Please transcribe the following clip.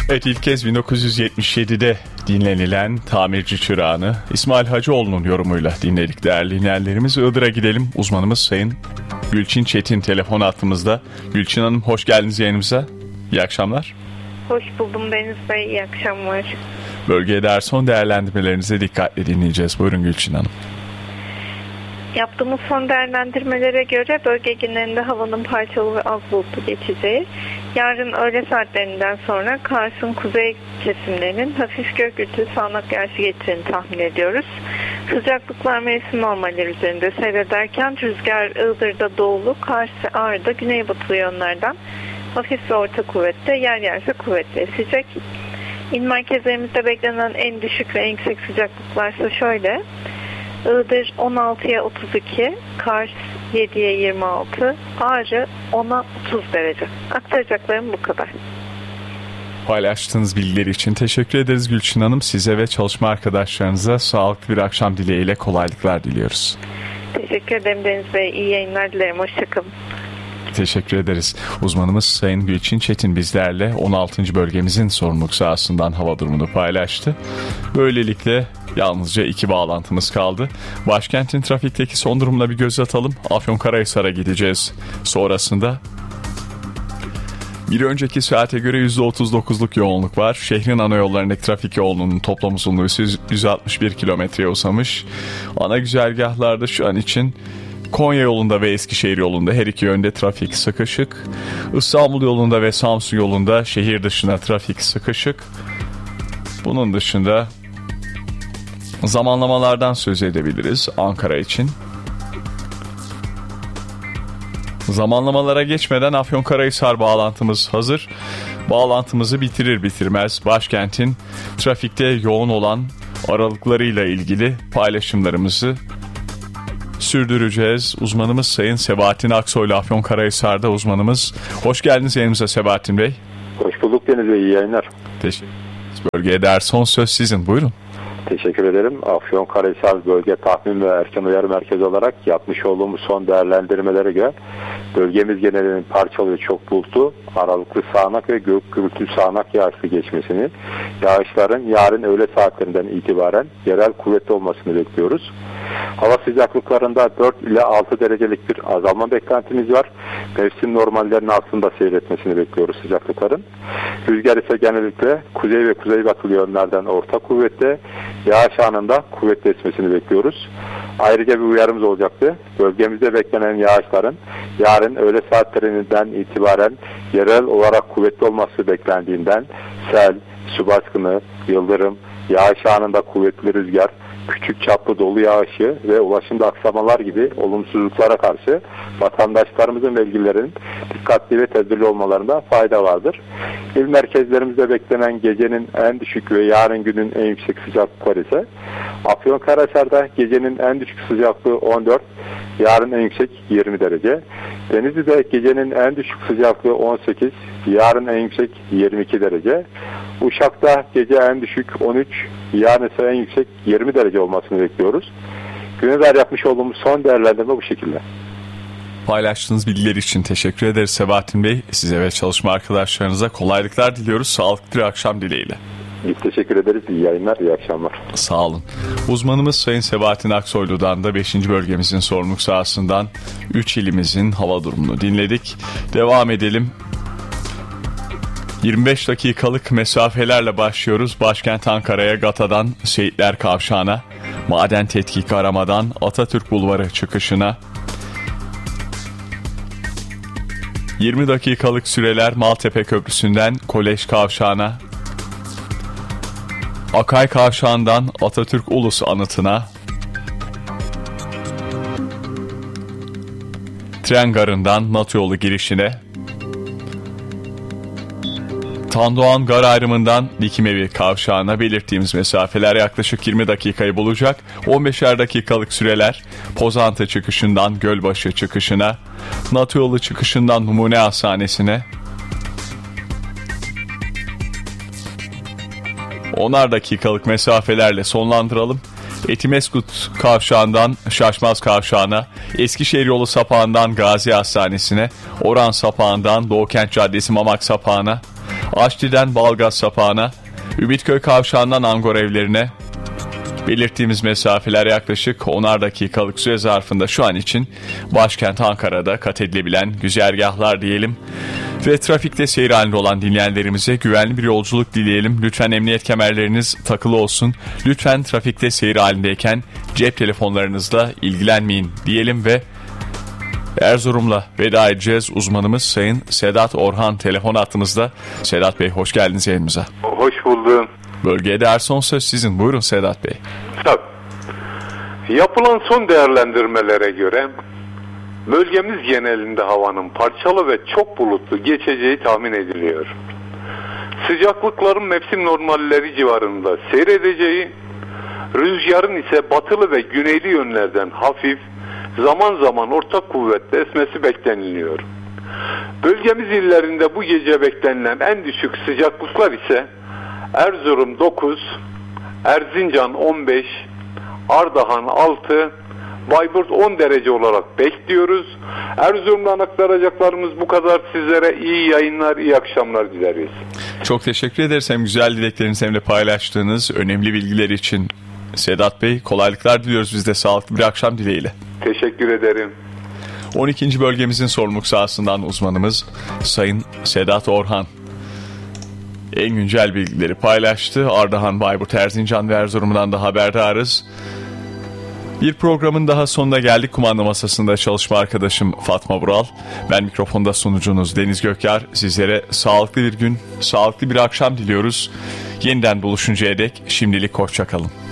Evet, ilk kez 1977'de dinlenilen Tamirci Çırağı'nı İsmail Hacıoğlu'nun yorumuyla dinledik değerli dinleyenlerimiz. Iğdır'a gidelim. Uzmanımız Sayın Gülçin Çetin telefon hattımızda. Gülçin Hanım, hoş geldiniz yayınımıza. İyi akşamlar. Hoş buldum Deniz Bey, iyi akşamlar. Bölgeye dair son değerlendirmelerinizi dikkatle dinleyeceğiz. Buyurun Gülçin Hanım. Yaptığımız son değerlendirmelere göre bölge genelinde havanın parçalı ve az bulutlu geçeceği, yarın öğle saatlerinden sonra Kars'ın kuzey kesimlerinin hafif gök gürültülü sağanak yağışı geçeceğini tahmin ediyoruz. Sıcaklıklar mevsim normalleri üzerinde seyrederken rüzgar Iğdır'da doğulu, Kars ve Ağrı'da güneybatılı yönlerden hafif ve orta kuvvette, yer yerse kuvvetli esecek. İl merkezlerimizde beklenen en düşük ve en yüksek sıcaklıklarsa şöyle: Iğdır 16'ya 32, Kars 7'ye 26, Ağrı 10'a 30 derece. Aktaracaklarım bu kadar. Paylaştığınız bilgiler için teşekkür ederiz Gülçin Hanım. Size ve çalışma arkadaşlarınıza sağlıklı bir akşam dileğiyle kolaylıklar diliyoruz. Teşekkür ederim Deniz Bey. İyi yayınlar dilerim. Hoşçakalın. Teşekkür ederiz. Uzmanımız Sayın Gülçin Çetin bizlerle 16. bölgemizin sorumluluk sahasından hava durumunu paylaştı. Böylelikle yalnızca 2 bağlantımız kaldı. Başkentin trafikteki son durumuna bir göz atalım. Afyonkarahisar'a gideceğiz. Sonrasında bir önceki saate göre %39'luk yoğunluk var. Şehrin ana yollarındaki trafik yoğunluğunun toplam uzunluğu 161 kilometreye uzamış. Ana güzergahlarda şu an için Konya yolunda ve Eskişehir yolunda her iki yönde trafik sıkışık. İstanbul yolunda ve Samsun yolunda şehir dışına trafik sıkışık. Bunun dışında zamanlamalardan söz edebiliriz Ankara için. Zamanlamalara geçmeden Afyonkarahisar bağlantımız hazır. Bağlantımızı bitirir bitirmez başkentin trafikte yoğun olan aralıklarıyla ilgili paylaşımlarımızı sürdüreceğiz. Uzmanımız Sayın Sebahattin Aksoylu Afyonkarahisar'da uzmanımız. Hoş geldiniz yayınımıza Sebahattin Bey. Hoş bulduk Deniz Bey, iyi yayınlar. Teşekkür ederiz. Bölgeye dair son söz sizin, buyurun. Teşekkür ederim. Afyonkarahisar Bölge Tahmin ve Erken Uyarı Merkezi olarak yapmış olduğumuz son değerlendirmelere göre bölgemiz genelinin parçalı ve çok bulutlu, aralıklı sağanak ve gök gürültülü sağanak yağışlı geçmesini, yağışların yarın öğle saatlerinden itibaren yerel kuvvetli olmasını bekliyoruz. Hava sıcaklıklarında 4 ile 6 derecelik bir azalma beklentimiz var. Mevsim normallerinin altında seyretmesini bekliyoruz sıcaklıkların. Rüzgar ise genellikle kuzey ve kuzeybatılı yönlerden orta kuvvette, yağış anında kuvvetli esmesini bekliyoruz. Ayrıca bir uyarımız olacaktı. Bölgemizde beklenen yağışların yarın öğle saatlerinden itibaren yerel olarak kuvvetli olması beklendiğinden sel, su baskını, yıldırım, yağış anında kuvvetli rüzgar, küçük çaplı dolu yağışı ve ulaşımda aksamalar gibi olumsuzluklara karşı vatandaşlarımızın ve ilgililerin dikkatli ve tedbirli olmalarında fayda vardır. İl merkezlerimizde beklenen gecenin en düşük ve yarın günün en yüksek sıcaklıkları ise Afyonkarahisar'da gecenin en düşük sıcaklığı 14, yarın en yüksek 20 derece. Denizli'de gecenin en düşük sıcaklığı 18, yarın en yüksek 22 derece. Uşak'ta gece en düşük 13, yarın ise en yüksek 20 derece olmasını bekliyoruz. Güne dair yapmış olduğumuz son değerlendirme bu şekilde. Paylaştığınız bilgiler için teşekkür ederiz Sebahattin Bey. Size ve çalışma arkadaşlarınıza kolaylıklar diliyoruz. Sağlıklı bir akşam dileğiyle. Biz teşekkür ederiz. İyi yayınlar, iyi akşamlar. Sağ olun. Uzmanımız Sayın Sebahattin Aksoylu'dan da 5. bölgemizin sorumluluk sahasından 3 ilimizin hava durumunu dinledik. Devam edelim. 25 dakikalık mesafelerle başlıyoruz. Başkent Ankara'ya Gata'dan Seyitler Kavşağı'na, Maden Tetkik Arama'dan Atatürk Bulvarı çıkışına, 20 dakikalık süreler Maltepe Köprüsü'nden Kolej Kavşağı'na, Akay Kavşağı'ndan Atatürk Ulus Anıtı'na, tren garından NATO yolu girişine, Tandoğan Gar ayrımından Dikimevi Kavşağı'na belirttiğimiz mesafeler yaklaşık 20 dakikayı bulacak. 15'er dakikalık süreler Pozantı çıkışından Gölbaşı çıkışına, NATO yolu çıkışından Numune Hastanesi'ne, 10'ar dakikalık mesafelerle sonlandıralım. Etimeskut Kavşağı'ndan Şaşmaz Kavşağı'na, Eskişehir yolu sapağından Gazi Hastanesi'ne, Oran sapağından Doğukent Caddesi Mamak sapağına, Aşti'den Balgaz Sapağı'na, Ümitköy Kavşağı'ndan Angor Evlerine, belirttiğimiz mesafeler yaklaşık 10'ar dakikalık süre zarfında şu an için başkent Ankara'da kat edilebilen güzergahlar diyelim. Ve trafikte seyir halinde olan dinleyenlerimize güvenli bir yolculuk dileyelim. Lütfen emniyet kemerleriniz takılı olsun. Lütfen trafikte seyir halindeyken cep telefonlarınızla ilgilenmeyin diyelim ve Erzurum'la veda edeceğiz. Uzmanımız Sayın Sedat Orhan telefon hattımızda. Sedat Bey, hoş geldiniz yayınımıza. Hoş buldum. Bölgeye değer son söz sizin. Buyurun Sedat Bey. Tabii. Yapılan son değerlendirmelere göre bölgemiz genelinde havanın parçalı ve çok bulutlu geçeceği tahmin ediliyor. Sıcaklıkların mevsim normalleri civarında seyredeceği, rüzgarın ise batılı ve güneyli yönlerden hafif, zaman zaman orta kuvvetle esmesi bekleniliyor. Bölgemiz illerinde bu gece beklenilen en düşük sıcaklıklar ise Erzurum 9, Erzincan 15, Ardahan 6, Bayburt 10 derece olarak bekliyoruz. Erzurum'dan aktaracaklarımız bu kadar. Sizlere iyi yayınlar, iyi akşamlar dileriz. Çok teşekkür ederiz hem güzel dilekleriniz hem de paylaştığınız önemli bilgiler için Sedat Bey. Kolaylıklar diliyoruz biz de, sağlıklı bir akşam dileğiyle. Teşekkür ederim. 12. bölgemizin sorumluluk sahasından uzmanımız Sayın Sedat Orhan en güncel bilgileri paylaştı. Ardahan, Bayburt, Erzincan ve Erzurum'dan da haberdarız. Bir programın daha sonuna geldik. Kumanda masasında çalışma arkadaşım Fatma Vural. Ben mikrofonda sunucunuz Deniz Gökyar. Sizlere sağlıklı bir gün, sağlıklı bir akşam diliyoruz. Yeniden buluşuncaya dek şimdilik hoşça kalın.